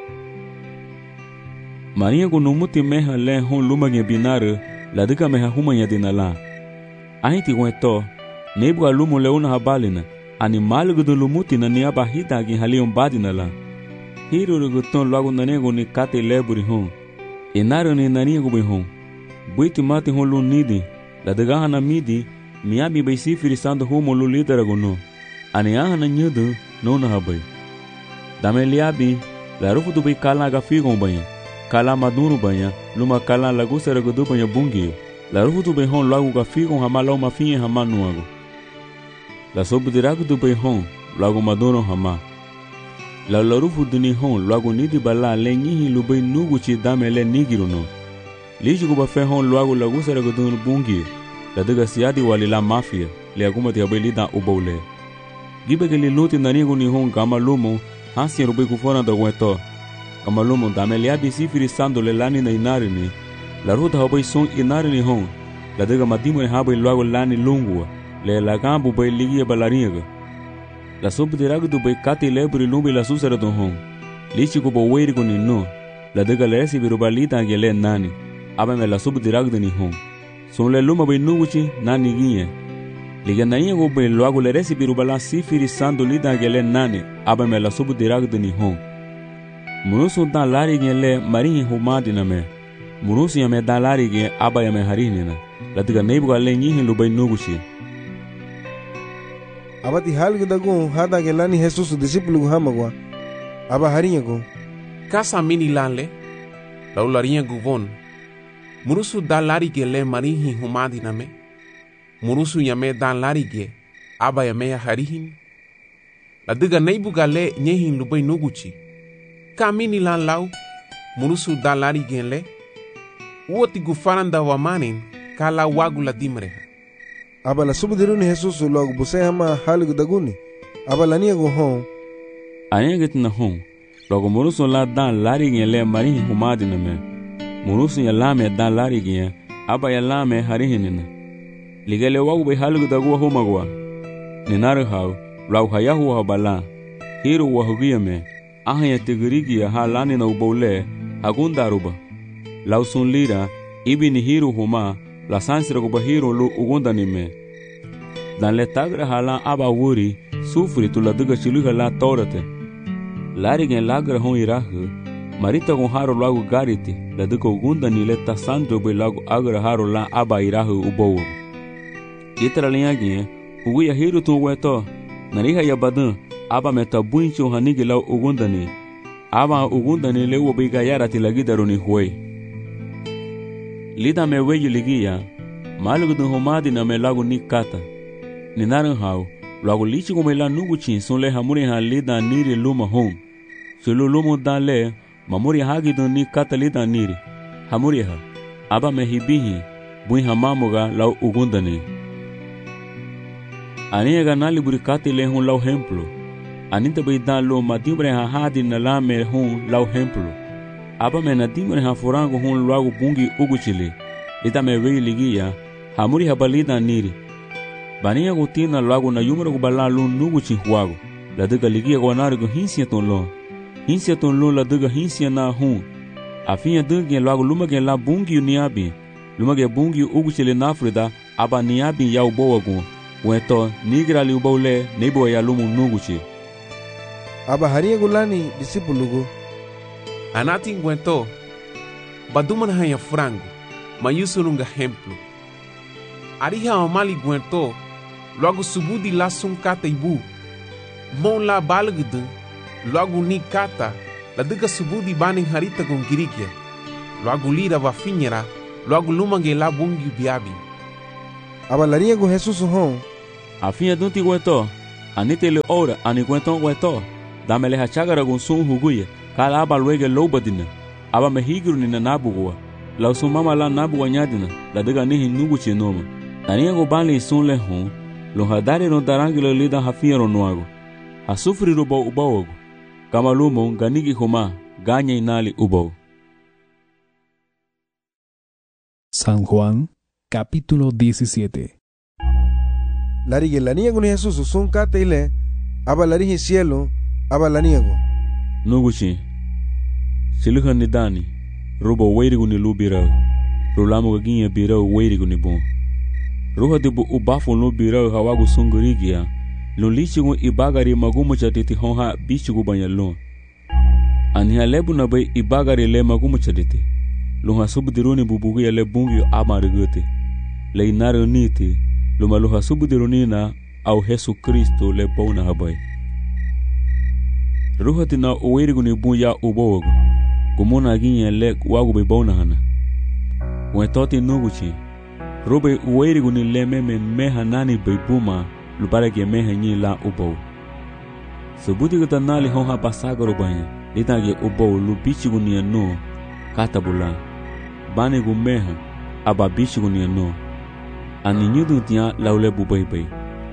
Maria gu numuti meha le hon lumage binare la duga meha humanya dinala. Ahiti gon to nebu alumu leuna habalina. Animal gudu lumuti na niya bahita gi halion badina la. Hiru guton lagu nanego ni kate leburi hon. Inaro ni naniego bi hon. Buiti mati hon lu nidi. La dagaha na midi miyabi bay sifiri sando homo lu lidera gono. Ani aha na nyudu no na habay. Dame liabi la rufu du bay kala ga figon banya. Kala madunu banya luma kala lagu sera gudu banya bungi. La rufu du bay hon lagu ga figon hama lau mafinye hama nuago. La sobu diragu du bay hon lagu madono hama. La larufu duni hon lagu nidi bala le nyihi lu bay nugu chi dame le nigiru no. Liji guba fe hon lagu lagu sera gudu bungi. La diga siadi wali la mafia le aguma ti abeli da ubole. Gibe ke li luti nanigu ni hon gama lumo hansi rubai kufona da gweto. Gama lumo dame le abi sifiri sando le lani na inari ni. La ruta habai son inari ni hon. La diga madimo ni habai lagu lani lungua. Le la gambu bay ligia balariga. La sobu diragu du bay kati leburi lumbi la susara don hon. Lichi guba weiri ni no. La diga le esi biru balita angele nani. Aba me la sobu diragu ni hon. Son le luma bay nuguchi nani ginye. Liga na inye guba luagu le resi biru bala sifiri sando lita angele nani. Aba me la sobu diragu ni hon. Munusu dan lari ngele marinhi humadi na me. Munusu ya me dan lari ge aba ya me harini na. La diga neibu gale nyihin lu bay nuguchi. Abati halgu dagun hada ke lani Jesus discípulo hamagwa. Aba harinya go. Kasa mini lanle. La ularinya guvon. Murusu dan lari ge le marihi humadi name. Murusu yame dan lari ge aba yame ya harihin. La diga neibu gale nyehin lubay nuguchi. Ka mini lan lau. Murusu dan lari ge le. Uoti gufaranda wamanin kala wagu la dimreha. Aba la subudiruni Jesus logo buse hama halgu daguni. Aba la niego hon. Ayenget na hon. Logo murusu la dan lari gen le marihi humadi na me. Murusu ya lame dan lari gen aba ya lame harihinina. Ligele wagu be halgu dagu homagwa. Ninaru hau lau hayahu habala. Hiru wahugia me. Aha ya tigirigi ya halani na ubole hagundaruba. Lau sun lira ibi ni hiru huma. La sansira guba hiro lu ugunda ni me. Dan le tagra halan aba wuri sufri tu la diga chiluha la torate. Lari gen lagra hon irahu. Marita gon haro lagu gariti. La diga ugunda ni le ta sandro be lagu agra haro la aba irahu ubowo. Itra linha gen ugu ya hiro tu weto. Nariha ya badan aba meta buincho hanigi la ugunda ni. Aba ugunda ni le ubiga yarati lagi daruni huwe. Lida me weyu ligia, malugu dun homadi na me lagu ni kata. Ni naran hau, lagu lichi kume la nuguchin son le hamuri ha lida niri luma hon. Sulu lumu dan le, mamuri hagi dun ni kata lida niri. Hamuri ha, aba me hibihi, bui hamamuga lau ugundani. Aniega nali burikati le hon lau hemplo. Anita bai dan lo madimbre ha hadi na la me hon lau hemplo. Aba me na dimre ha furango hon lagu bungi uguchili. Lida me wei ligia, hamuri ha balida niri. Bania gutina lagu na yumra gubala lu nuguchi huago. La diga ligia guanari go hinsia ton lo. Hinsia ton lo la diga hinsia na hon. Afinha dingi lagu lumage la bungi uniabi. Lumage bungi uguchili na frida, aba niabi ya uboa gun. Weto nigra li ubole nebo ya lumu nuguchi. Aba haria gulani discípulo go. Anati ngwento baduman hanya frango mayusurunga hemplo ariha amali gwento logo subudi la sun kata ibu mon la balgdu logo ni kata la diga subudi bani harita con girigya logo lira va finira logo lumange la bungi biabi. Aba larinha com Jesus hon. Afinha dunti gueto, anite le ora, ani gueton gueto. Damele hachagara gun sun huguye, kala aba luege lobadina. Aba mehigru ni na nabugua. La sumama la nabugua nyadina, la diga nihi nuguchi noma. Larinha go banli sun le hon, lo hadari no darangilo lida hafia ronuago. Hasufri rubo ubaogo. Kama lumo ganigi homa, ganya inali ubo. San Juan, capítulo diecisiete. Larige la niego ni Jesús son cate ile, aba larige cielo, aba la niego. Nuguchi, siluhan ni dani, rubo weirigu ni lubirao, rulamu gaginye birao weirigu ni bon. Ruha dibu ubafu no birao hawagu sungurigia, lulichigu ibagari magumu chatiti honha bichigu banyalon. Aniha lebu na bay ibagari le magumu chatiti. Luha subdiruni bubugi le bungi amarigute. Le inare niti, luma luha subdirunina au Yesu Kristo le bona habay. Ruha tina uwerigu ni bunya ubowagu. Gumona ginye le wagu be bona hana. Wetoti nuguchi. Rube uwerigu ni le meme meha nani be buma lubarege meha nyi la ubow. Subudi gata nali honha pasagaro banya. Litange ubow lubichigu ni anu katabula. Bani gumeha aba bichigu ni anu. Ani nyudu tia laule bubai bai.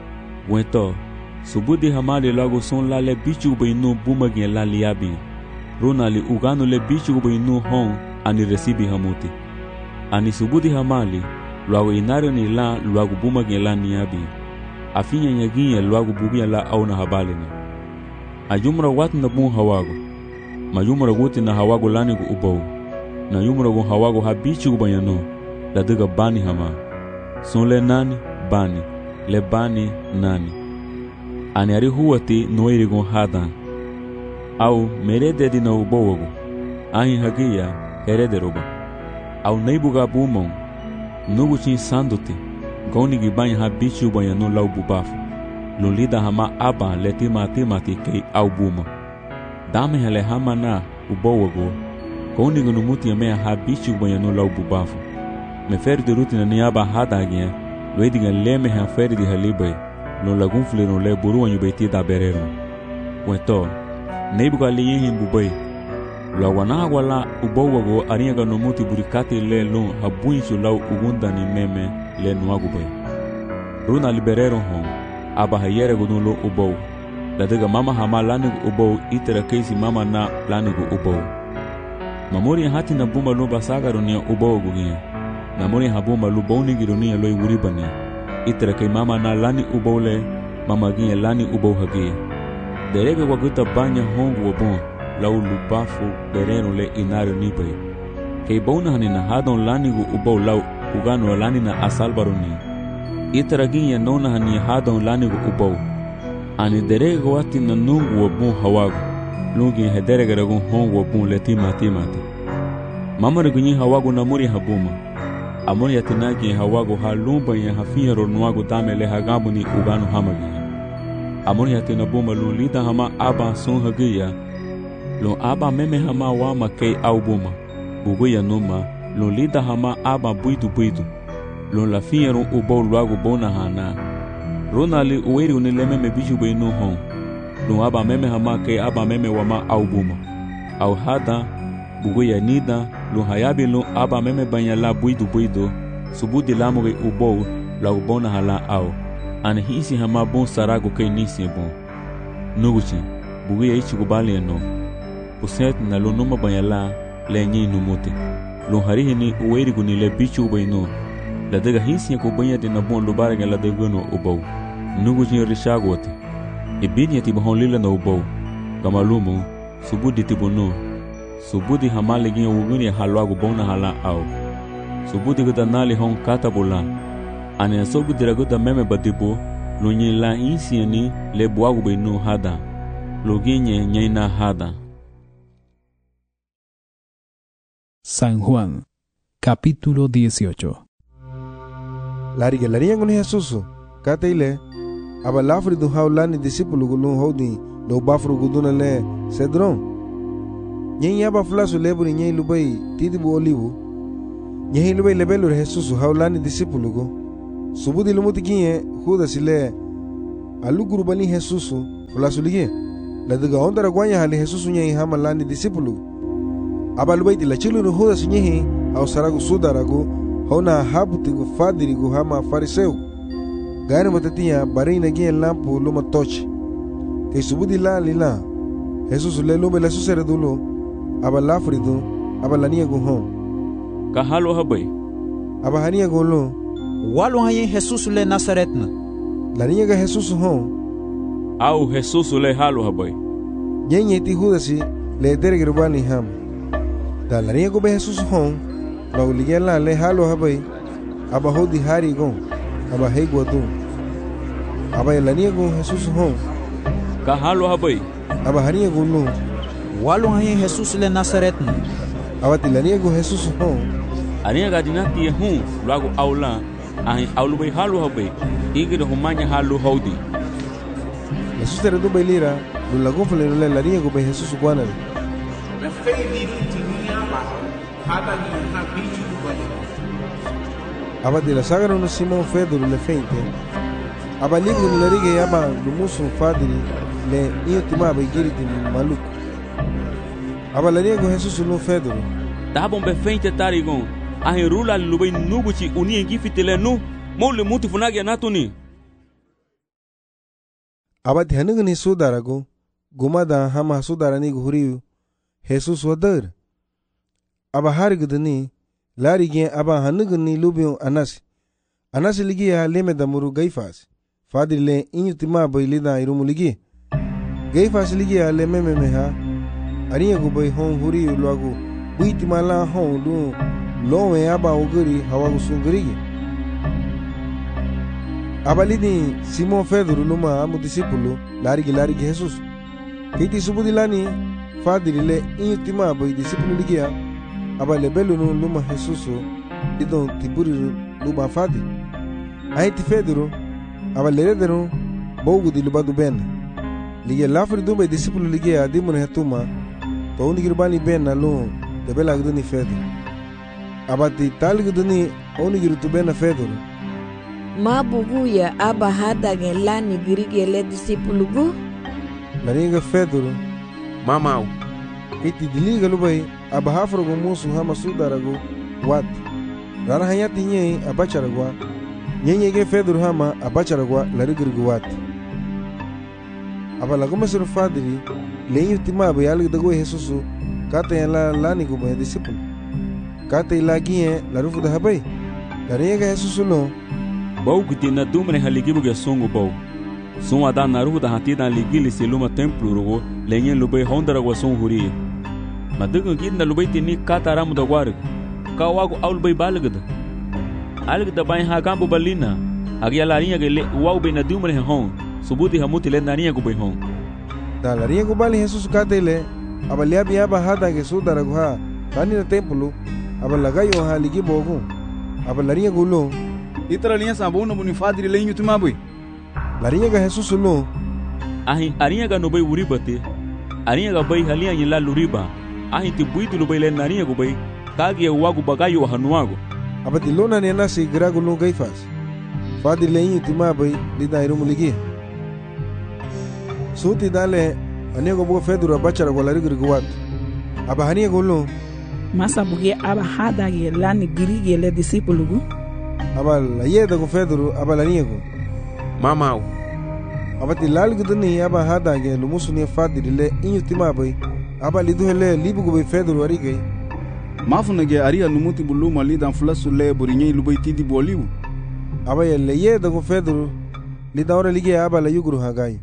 Weto, subudi hamali lago son la le bichigu bai nu bumagi la liabi. Runali uganu le bichigu bai nu hon ani resibi hamuti. Ani subudi hamali luago inario ni la luago bumagi la niabi. Afinya nyaginya luago bugia la au na habali ni. Ajumra watu na bun hawago. Majumra guti na hawago lani gu ubow. Na yumra gu hawago habichi gu banyano. La diga bani hama. Son le nani, bani. Le bani, nani. Ani ari huwati noiri gu hadan. Au merede di na ubow gu. Ahi hagia herede roba. Au neibuga bumon. Nugu chin sanduti. Goni gi bany habichi gu banyano lau bubafu. Lulida hama aba letima timati kei au buma. Dame hele hama na ubowago. Koni gunu muti ya mea habichi ubayano lau bubafu. Me feri de ruti na niaba hada gien. Loedi gen leme ha feri di halibay. Lo lagunfle no le buru wanyu beti da berero. Weto. Neibuga li yehin bubay. Lo wana wala ubowago ariyaga no muti burikati le lo habuinchu lau ugunda ni meme le nuagubay. Runa liberero hon. Aba hayere gunulo ubow. Ladiga mama hama lanigu ubow itera keisi mama na lanigu ubow. Mamuri hati na bumba lo basaga runia ubow gugia. Mamuri habumba lo boni girunia loi uribani. Itera kei mama na lani ubow le mama gia lani ubow hagia. Derege waguta banya hongu wabon lau lubafu bereno le inario nibay. Kei bona hanina hadon lanigu ubow lau ugano lani na asalbarunia. Itaraginya nona hani hadon lanigu ubow. Ani derego wati na nungu wabun hawagu. Lungi hederega ragun hongu wabun le tima timati. Mama regunyi hawagu na muri habuma. Amuri yatinagi hawagu ha lumba ya hafia ronuagu dame le hagabu ni ugano hamagia. Amuri yatinabuma lu lida hama aba sun hagia. Lu aba meme hama wama kei au buma. Buguya numa. Lu lida hama aba buidu buidu. Lon la fiero ubo luago bona hana. Ronali uweri unileme me bichu be no hon. Lon aba meme hama ke aba meme wama au buma. Au hada, buguya nida, lon hayabi lon aba meme banya la buidu buido. Subudi lamuge ubo luago bona hala au. Ani hisi hama bon sarago ke nisi bon. Nuguchi, buguya ichi kubali eno. Uset na lon numa banya la le nyi numuti. Lon harihi ni uweri gunile bichu be no. La dega hisi ya kubanya di na bon lubara nga la dega no ubaw. Nugu chin rishago wate. Ibini ya tiba hon lila na ubaw. Kama lumo, subudi tibo no. Subudi hamali gina wuguni ya halwago bona hala au. Subudi gada nali hon kata bola. Ani ya sobu diraguda meme badibo, lo nye la insi ya ni le buago be no hada. Lo ginye nyaina hada. San Juan, capítulo dieciocho. Lariga larinha con Jesus. Kate ile aba lafri du haulani discípulo gulun hodi do bafru guduna le cedron. Nyen yaba flasu leburi nyen lubai tidi bu olivu. Nyehi lube lebelur Jesus haulani disipulugo. Subudi lumuti ginye Judas ile aluguru bani Jesus fulasulige. Ladaga ondara gwanya hali Jesus nyehi hama lani disipulugo. Aba lube iti lachilu nu Judas nyehi au saragu sudaragu hauna habutigu fadirigu hama fariseu. Gani matatiya bari nagiye lampu luma tochi. Kay subudi la lila. Jesus le lume la susere dulu. Aba lafridu aba lania guhon. Kahalo habay. Aba hania gulu. Walu hayin Jesus le Nazaretna. Lania ga Jesus hon. Au Jesus le halo habay. Nyenye ti Judasi le dergirubani ham. Da lania go be Jesus hon. La uligela le halo habay. Aba hodi hari gon. Aba hey guadu. Aba lania go Jesus hon. Kahalo habay. Aba hania gulu. Walu hayin Jesus le Nazaretna. Aba tilania go Jesus hon. Ania ga dinati hun lagu aula ahin aulu bay halu habay. Igir humanya halu hodi. Jesus tere do bailira lu lagu fele le lania go be Jesus guana. Me fei ni tinia ba. Hada ni ha bichu ba. Aba de la saga no Simon Pedro le feinte. Aba ligu ni larige aba lumusu fadiri le iotima ba giriti maluco. Aba lania go Jesus no Pedro. Tabon be feinte tarigon. Ahin rula lubay nuguchi uni engifitele nu. Mole muti funagi anatuni. Aba tihanugu ni sudarago. Gumada hama sudarani guhuriu. Jesus wadar. Aba harigudani. Larigien aba hanugu ni lubion anasi. Anasi ligia leme damuru gaifas. Fadri le inyutima bailida irumu ligi. Gaifas ligia le mememeha. Arinha gubay hon huriu luagu. Buitima la hon lu. Lowe aba uguri hawagu sungurigi. Aba lini Simon Pedro luma amu disipulu larigi larigi Jesus. Kiti subudilani fadri le inyutima bay disipulu ligia. Aba lebelu nu luma Jesusu idon tiburi luma fadi. Aiti Pedro aba leredero bogu di lubadu ben. Ligia lafri dumbe disipulu ligia dimune hetuma to unigirbani ben na lu debela gduni Pedro. Aba ti tal gduni unigirtu ben na Pedro. Ma buguya aba hada gelani girige le disipulu gu. Laniga Pedro Mamau. Iti diliga lubai aba hafrogo musu hama sudarago wat. Rara hayati nye abacharagwa. Nyenye ge Pedro hama abacharagwa larigirgu wat. Aba lagoma suru fadiri lenyu timaba yalig dago Jesusu kata yala lani guma disipul. Kata ilagie larufu da habai. Lariega Jesusu lo. Bau kutina dumre haligibu ge songo bau. Son ada narufu da hatida ligili siluma templu rugo lenye lubay hondarago son huriye. Madugu gidna lubay tini kata ramu da warig. Kawagu aulbay balagda. Algda bain hagambu balina. Agia larinha gele wau bena dumre hon. Subuti hamuti le narinha gubay hon. Da larinha gubali Jesus katele. Aba liabi aba hada ge sudarago ha. Tani na templu. Aba lagayo ha ligi bogu. Aba larinha gulo. Itara linha sabuna buni fadri lenyu timabui. Larinha ga Jesus lo. Ahin arinha ga no bay uribate. Arinha ga bay halia nyila luriba. Ahin ti buitu lo bay le narinha gubay. Kagi wagu bagayo hanuago. Aba ti lona ne nasi grago lo gaifas. Fadri lenyu timabui lida irumu ligi. Suti dale anigo bo Pedro abachara go larigirgu wat. Aba hania golo. Masa buge aba hada ge lani girige le disipulu gu. Aba la yeda go Pedro aba la niego. Mamau. Aba ti lal guduni aba hada ge lumusu ne fadri le inyutima bay. Aba lidu hele libu go be Pedro arige. Mafuna ge aria lumuti buluma lidan flasu le burinye lubai tidi boliu. Aba ye le yeda go Pedro lidan ora lige aba la yuguru hagai.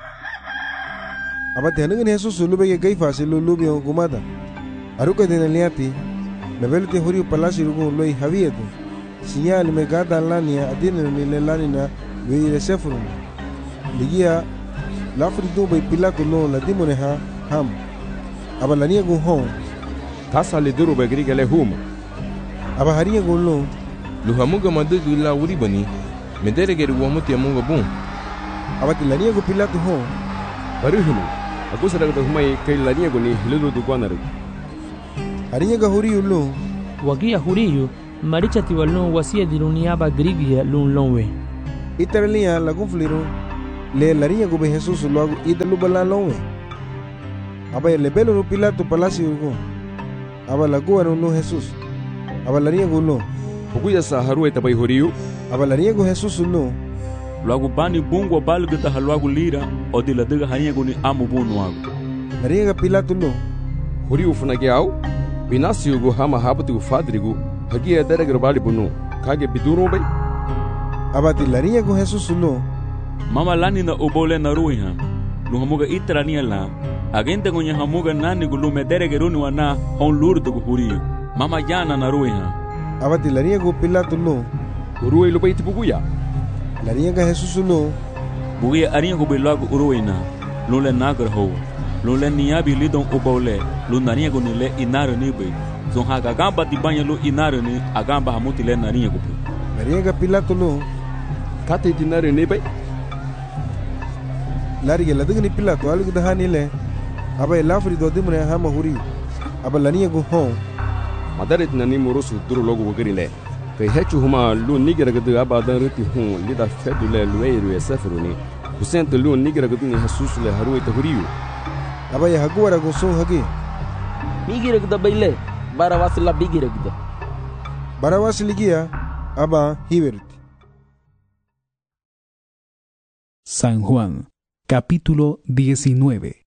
Aba te hangen Jesus lube ge gaifa se lu lubi o gumada. Aruka de liati. Mebelu te hori palasi rugo loi havieto. Signal me gada lania adine ni le lanina we le sefuru. Ligia lafri do bay pilato no la dimone ha ham. Aba lania go hon. Kasa le duru be grige le huma. Aba haria go lo. Lu hamuga madugu la wuri bani. Medere ge ruwa muti amunga bun. Aba ti lania go pilato hon. Barihulu. Aku sadar da humai kai lania go ni lulu du gwanaru. Haria ga hori ulo. Wagia huriyu maricha ti walun wasia di luniaba grigia lun lonwe. Itaralia lagun fliru le larinha go be Jesus logo ida lubala lonwe. Aba le belo no Pilato palacio go. Aba lagu anu no Jesus. Aba larinha go no. Buguya sa haru eta bai horiu. Aba larinha go Jesus no. Logo bani bungo balga ta halwago lira o de la daga harinha go ni amu bunu ago. Larinha Pilato no. Horiu funage au. Binasio go hama habatu fadrigo. Hagia dere grabali bunu. Kage biduro bai. Abati larinha go Jesus no. Mama lani na obole na ruiha. Lu hamuga itra ni la. Agente go nya hamuga nani go lu medere geruni wana on lurdo go huriu. Mama jana na ruiha. Abati larinha go Pilato no. Urui lu bai tibuguya. Larinha go Jesus no. Bugia arinha go belago uruina. Lu le nagar ho. Lu le niabi lidon obole. Lu narinha go ni le inaro ni bai. Zon haga gamba di banha lu inaro ni agamba hamuti le narinha go. Larinha go Pilato no. Kate dinare ni bai. Lari la dugni Pilato alu da hanile. Aba lafri do dimre hama huri. Aba larinha go hon. Madaret nani morosu duro logo wogrile. Kai hechu huma lu nigera gadu aba dan ruti hon lida fedule lueiru e sefruni. Kusente lu nigera gadu ni Jesus le haru eta huriu. Aba ya hagura go son hagi. Migira gada baile. Barawasi la bigira gada. Barawasi ligia aba hiverti. San Juan, capítulo diecinueve.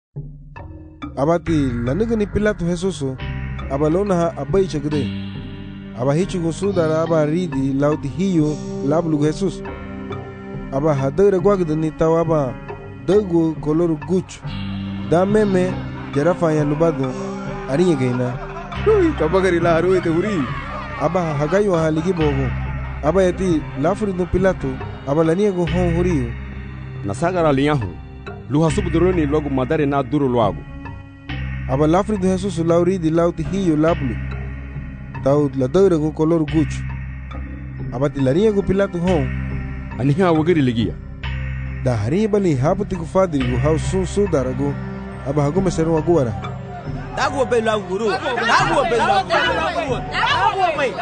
Abati lanigani Pilato Jesus abalona ha abai chagde. Aba hichu gosuda aba ridi lauti hiyo lablu Jesus. Aba hadere gwagde ni tawaba dago color guch. Da meme jarafa ya lubado ariye gaina. Ui kabagari la haru ete huri. Aba hagayo haligi bogo. Aba yati lafri no Pilato aba lania go hon huriyo. Nasagara liyahu. Luha subduroni logo madare na duro loago. Aba lafri do Jesus lauri di lauti hiyo lablu. Tau la daura go color guch. Aba tilaria go Pilato hon. Aniha wagiri ligia. Da hari bali haputi go fadri go hau sun su darago. Aba hago mesero agora. Dago be la guru. Dago be la guru. Dago be.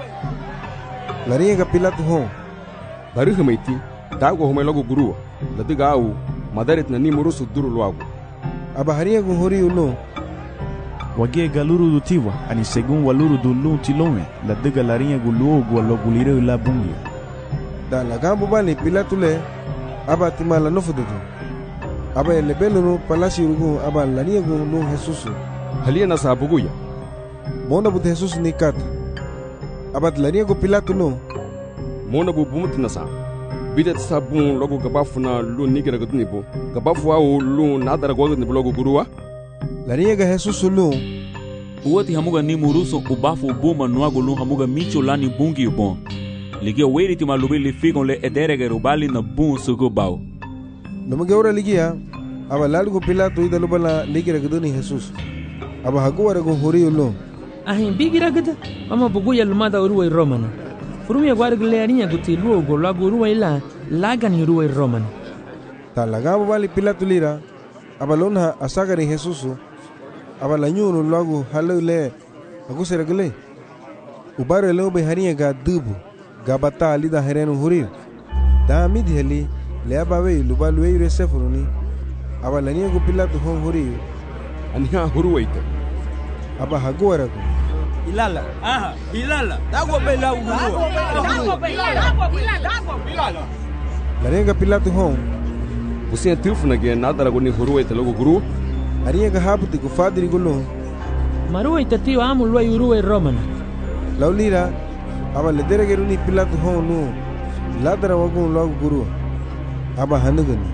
Laria go Pilato hon. Baruha maiti. Dago home logo guru. Ladiga au madaret na ni murusu duro loago. Aba haria go hori uno. Wagie galuru do tiwa ani segun waluru do lu tilome la diga larinha go logo lo gulire la bungi. Da la gambo bali Pilato le aba timala no fududu. Aba le belo no palacio rugo aba larinha go no Jesus. Halia na sabuguya. Mona bu Jesus ni kat. Aba larinha go Pilato no. Mona bu bumut na sa. Bidet sabun logo gabafuna lu nigera gudnibo. Gabafu au lu nadara gwadnibo logo gurua. Larinha go Jesus no. Uwati hamuga ni muruso ubafu ubuma nuago lu hamuga micho lani bungi ubon. Ligia weri ti malubi li figon le ederege rubali na bun sugo bao. Numuge ora ligia aba lalugo Pilato ida lubala ligira guduni Jesus. Aba haguara go hori ulo. Ahin bigira gada mama buguya lumada uruwa romana. Furumia gwargle arinha guti luogo lago uruwa ila lagan uruwa romana. Ta lagabo bali Pilato lira aba lona asagari Jesus. Aba lanyuru lago halu le agusera gele. Ubare leo be harinha ga dubu. Gabata ali da herenu hurir. Da midi heli le abawe lubalu eire sefuruni. Aba lania go Pilato hon hurir. Aniha huruwaita. Aba haguara go. Ilala. Aha, ilala. Dago be la uguru. Dago be la. Dago be la. Larenga Pilato hon. Usia tilfuna ge nadara go ni huruwaita logo guru. Arinha ga haputi go fadri go no. Maruwaita tio amu luai uruwa romana. Laulira aba le derege ni Pilato hon no. Ladara wagun logo guru. Aba hanugani.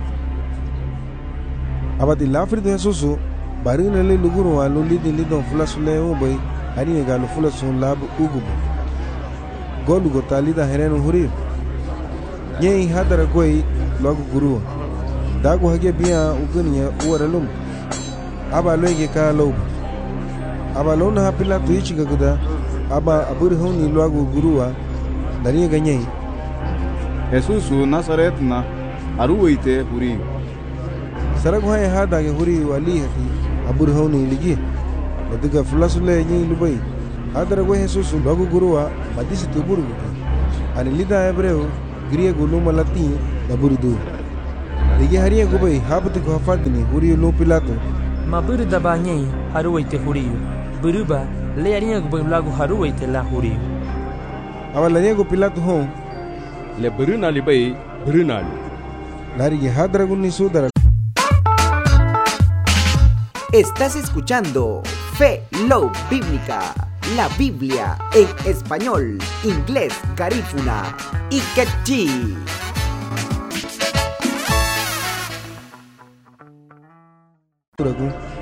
Aba di lafri do Jesus barina le luguru wa lo lidi lidon fulasule o boy ani ga lo fulasun lab ugubu. Golu go talida herenu hurir. Nyei hadara goi logo guru. Dago hage biya uguniya uwaralum. Aba loge ka lo. Aba lona ha Pilato ichi gaguda. Aba abur honi logo guruwa dari ganyei. Jesus Nazaret na aruwaite huri. Sarago hay hada ge huri wali hati abur honi ligi. Ladiga fulasule nyei lubai. Hadarago Jesus logo gurua madisi tu buru. Ani lida hebreu griego luma latin da burudu. Ligi haria gubai habatu ko hafadini huriyo lu Pilato. Ma buru da banyei haruwaite huriyo. Buruba le haria gubai lagu haruwaite la huriyo. Awala niego Pilato hon. Le buruna libai buruna. Larigi hadarago ni sudara. Estás escuchando Fe Low Bíblica, la Biblia en español, inglés, garífuna y quechí.